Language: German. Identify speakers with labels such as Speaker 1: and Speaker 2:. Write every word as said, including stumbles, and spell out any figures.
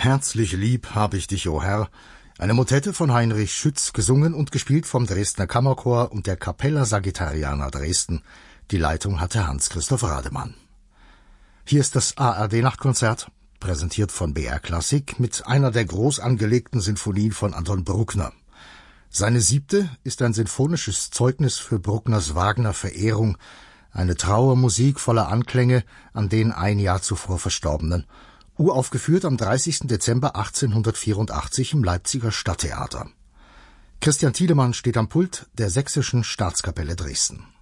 Speaker 1: Herzlich lieb hab ich dich, o Herr, eine Motette von Heinrich Schütz, gesungen und gespielt vom Dresdner Kammerchor und der Capella Sagittariana Dresden. Die Leitung hatte Hans-Christoph Rademann. Hier ist das A R D-Nachtkonzert, präsentiert von B R Klassik mit einer der groß angelegten Sinfonien von Anton Bruckner. Seine siebte ist ein sinfonisches Zeugnis für Bruckners Wagner-Verehrung, eine Trauermusik voller Anklänge an den ein Jahr zuvor Verstorbenen, uraufgeführt am dreißigsten Dezember achtzehnhundertvierundachtzig im Leipziger Stadttheater. Christian Thielemann steht am Pult der Sächsischen Staatskapelle Dresden.